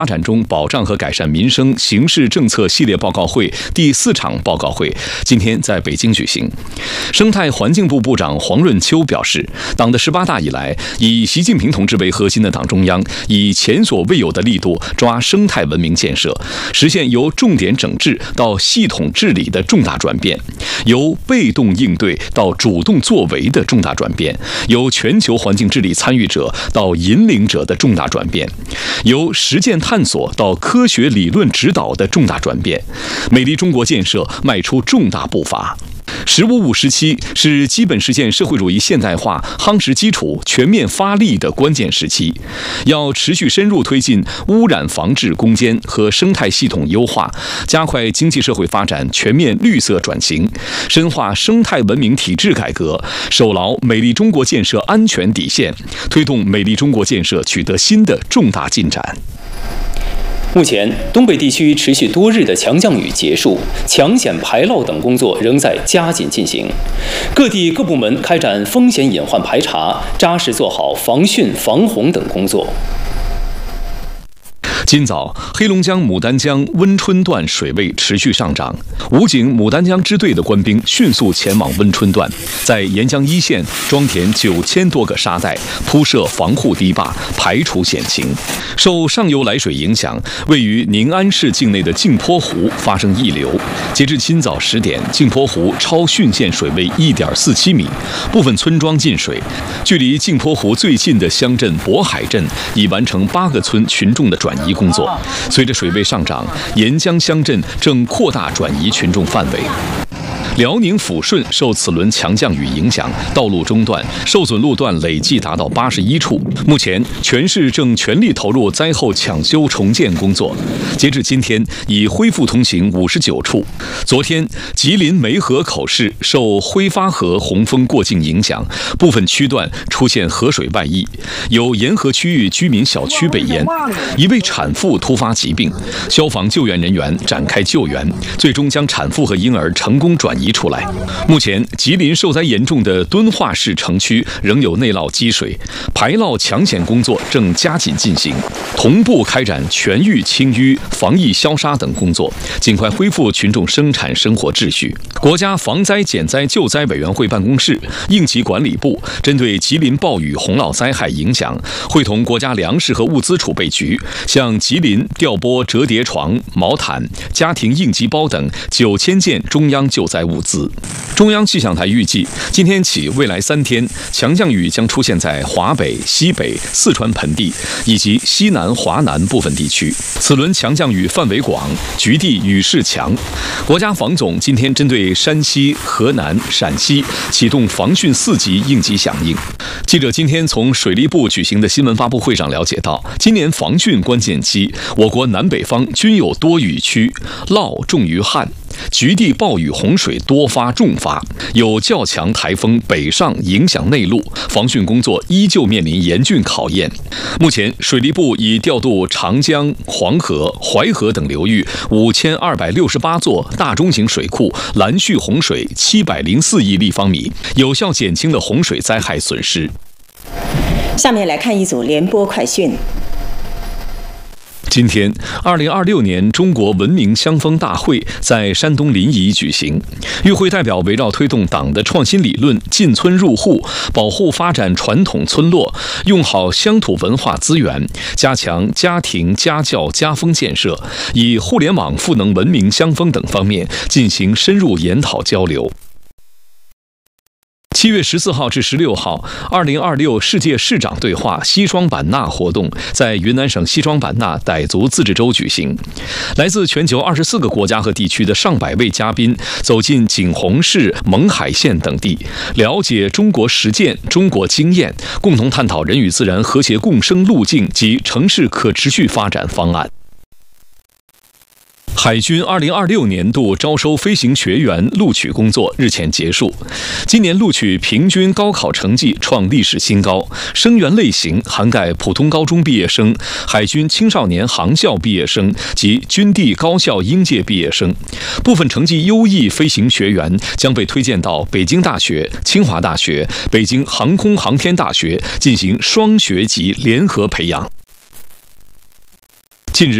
发展中保障和改善民生形势政策系列报告会第4场报告会今天在北京举行。生态环境部部长黄润秋表示，党的18大以来，以习近平同志为核心的党中央以前所未有的力度抓生态文明建设，实现由重点整治到系统治理的重大转变，由被动应对到主动作为的重大转变，由全球环境治理参与者到引领者的重大转变，由实践探索到科学理论指导的重大转变，美丽中国建设迈出重大步伐。“15+5”时期是基本实现社会主义现代化夯实基础、全面发力的关键时期，要持续深入推进污染防治攻坚和生态系统优化，加快经济社会发展全面绿色转型，深化生态文明体制改革，守牢美丽中国建设安全底线，推动美丽中国建设取得新的重大进展。 目前，东北地区持续多日的强降雨结束，抢险排涝等工作仍在加紧进行。各地各部门开展风险隐患排查，扎实做好防汛、防洪等工作。 今早，黑龙江牡丹江温春段水位持续上涨，武警牡丹江支队的官兵迅速前往温春段，在沿江一线装填9000多个沙袋，铺设防护堤坝，排除险情。受上游来水影响，位于宁安市境内的镜泊湖发生溢流。截至今早10点，镜泊湖超汛线水位1.47米，部分村庄进水。距离镜泊湖最近的乡镇渤海镇已完成8个村群众的转移工作。随着水位上涨，沿江乡镇正扩大转移群众范围。辽宁抚顺受此轮强降雨影响，道路中断，受损路段累计达到81处。目前，全市正全力投入灾后抢修重建工作。截至今天，已恢复通行59处。昨天，吉林梅河口市受辉发河洪峰过境影响，部分区段出现河水外溢，有沿河区域居民小区被淹。一位产妇突发疾病，消防救援人员展开救援，最终将产妇和婴儿成功转移出来。目前，吉林受灾严重的敦化市城区仍有内涝积水，排涝抢险工作正加紧进行，同步开展全域清淤、防疫消杀等工作，尽快恢复群众生产生活秩序。国家防灾减灾救灾委员会办公室、应急管理部针对吉林暴雨洪涝灾害影响，会同国家粮食和物资储备局向吉林调拨折叠床、毛毯、家庭应急包等9000件中央救灾物资。中央气象台预计，今天起未来3天，强降雨将出现在华北、西北、四川盆地以及西南、华南部分地区。此轮强降雨范围广，局地雨势强。国家防总今天针对山西、河南、陕西启动防汛4级应急响应。记者今天从水利部举行的新闻发布会上了解到，今年防汛关键期，我国南北方均有多雨区，涝重于旱。局地暴雨洪水多发重发，有较强台风北上影响内陆，防汛工作依旧面临严峻考验。目前，水利部已调度长江、黄河、淮河等流域5268座大中型水库拦蓄洪水704亿立方米，有效减轻了洪水灾害损失。 下面来看一组联播快讯。 今天，2026年中国文明乡风大会在山东临沂举行。与会代表围绕推动党的创新理论、进村入户、保护发展传统村落、用好乡土文化资源、加强家庭、家教、家风建设，以互联网赋能文明乡风等方面进行深入研讨交流。7月14号至16号，2026世界市长对话西双版纳活动在云南省西双版纳傣族自治州举行。来自全球24个国家和地区的上百位嘉宾走进景洪市、勐海县等地，了解中国实践、中国经验，共同探讨人与自然和谐共生路径及城市可持续发展方案。海军2026年度招收飞行学员录取工作日前结束，今年录取平均高考成绩创历史新高，生源类型涵盖普通高中毕业生、海军青少年航校毕业生及军地高校应届毕业生。部分成绩优异飞行学员将被推荐到北京大学、清华大学、北京航空航天大学进行双学籍联合培养。 近日，